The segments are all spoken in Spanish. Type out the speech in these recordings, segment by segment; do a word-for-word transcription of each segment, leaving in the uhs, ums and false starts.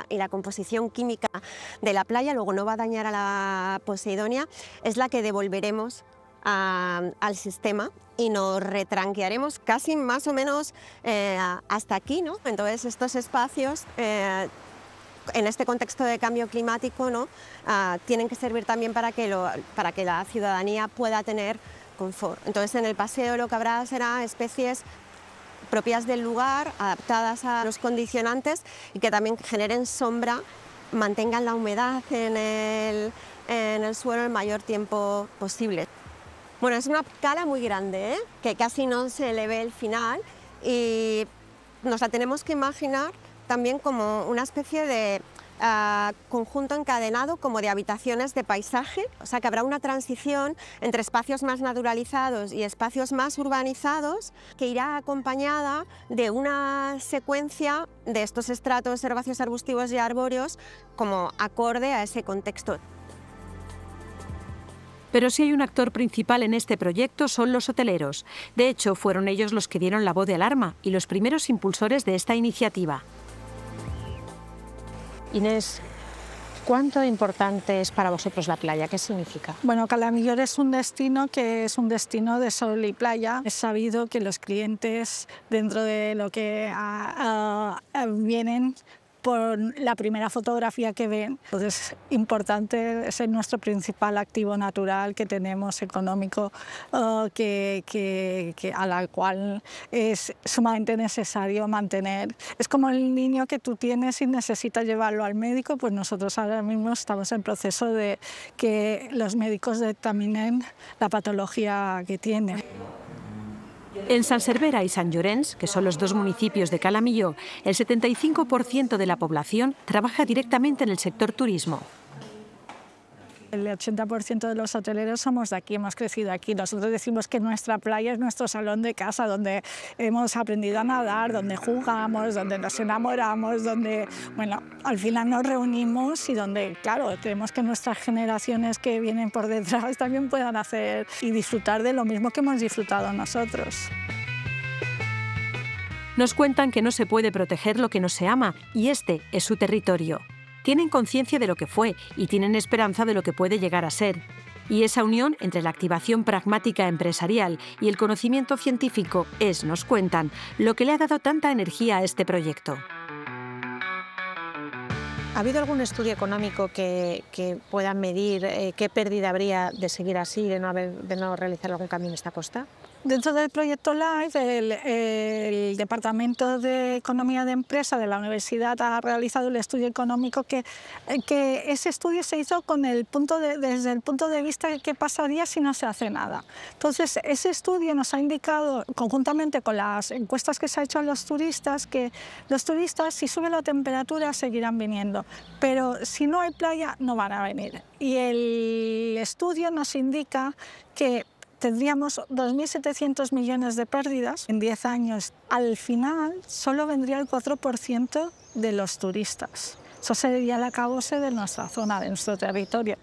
la, y la composición química de la playa, luego no va a dañar a la Poseidonia, es la que devolveremos a, al sistema y nos retranquearemos casi más o menos eh, hasta aquí, ¿no? Entonces estos espacios, eh, en este contexto de cambio climático, ¿no? Uh, tienen que servir también para que, lo, para que la ciudadanía pueda tener confort. Entonces en el paseo lo que habrá será especies propias del lugar, adaptadas a los condicionantes y que también generen sombra, mantengan la humedad en el, en el suelo el mayor tiempo posible. Bueno, es una cala muy grande, ¿eh? Que casi no se le ve el final y nos la tenemos que imaginar también como una especie de uh, conjunto encadenado como de habitaciones de paisaje, o sea que habrá una transición entre espacios más naturalizados y espacios más urbanizados que irá acompañada de una secuencia de estos estratos herbáceos, arbustivos y arbóreos como acorde a ese contexto. Pero si hay un actor principal en este proyecto son los hoteleros. De hecho, fueron ellos los que dieron la voz de alarma y los primeros impulsores de esta iniciativa. Inés, ¿cuánto importante es para vosotros la playa? ¿Qué significa? Bueno, Cala Millor es un destino que es un destino de sol y playa. Es sabido que los clientes, dentro de lo que uh, uh, vienen por la primera fotografía que ven, entonces es importante, es nuestro principal activo natural que tenemos, económico, uh, que, que, que a la cual es sumamente necesario mantener. Es como el niño que tú tienes y necesitas llevarlo al médico, pues nosotros ahora mismo estamos en proceso de que los médicos dictaminen la patología que tiene. En Sant Cervera y Sant Llorenç, que son los dos municipios de Cala Millor, el setenta y cinco por ciento de la población trabaja directamente en el sector turismo. El ochenta por ciento de los hoteleros somos de aquí, hemos crecido aquí. Nosotros decimos que nuestra playa es nuestro salón de casa, donde hemos aprendido a nadar, donde jugamos, donde nos enamoramos, donde, bueno, al final nos reunimos y donde, claro, queremos que nuestras generaciones que vienen por detrás también puedan hacer y disfrutar de lo mismo que hemos disfrutado nosotros. Nos cuentan que no se puede proteger lo que no se ama, y este es su territorio. Tienen conciencia de lo que fue y tienen esperanza de lo que puede llegar a ser. Y esa unión entre la activación pragmática empresarial y el conocimiento científico es, nos cuentan, lo que le ha dado tanta energía a este proyecto. ¿Ha habido algún estudio económico que, que pueda medir eh, qué pérdida habría de seguir así, de no, haber, de no realizar algún cambio en esta costa? Dentro del proyecto LIFE, el, el Departamento de Economía de Empresa de la Universidad ha realizado el estudio económico que, que ese estudio se hizo con el punto de, desde el punto de vista de qué pasaría si no se hace nada. Entonces, ese estudio nos ha indicado, conjuntamente con las encuestas que se ha hecho a los turistas, que los turistas, si sube la temperatura, seguirán viniendo, pero si no hay playa, no van a venir. Y el estudio nos indica que tendríamos dos mil setecientos millones de pérdidas en diez años. Al final, solo vendría el cuatro por ciento de los turistas. Eso sería el acabose de nuestra zona, de nuestro territorio.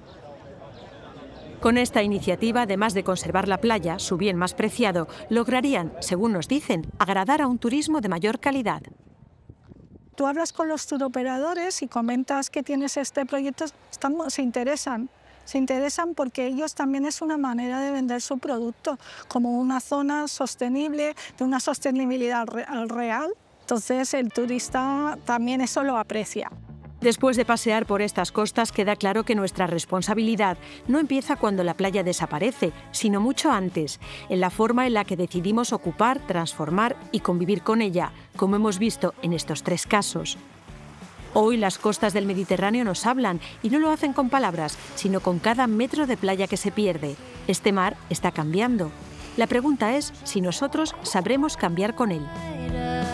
Con esta iniciativa, además de conservar la playa, su bien más preciado, lograrían, según nos dicen, agradar a un turismo de mayor calidad. Tú hablas con los turoperadores y comentas que tienes este proyecto, estamos, se interesan. Se interesan porque ellos también es una manera de vender su producto como una zona sostenible, de una sostenibilidad real. Entonces el turista también eso lo aprecia. Después de pasear por estas costas, queda claro que nuestra responsabilidad no empieza cuando la playa desaparece, sino mucho antes, en la forma en la que decidimos ocupar, transformar y convivir con ella, como hemos visto en estos tres casos. Hoy las costas del Mediterráneo nos hablan y no lo hacen con palabras, sino con cada metro de playa que se pierde. Este mar está cambiando. La pregunta es si nosotros sabremos cambiar con él.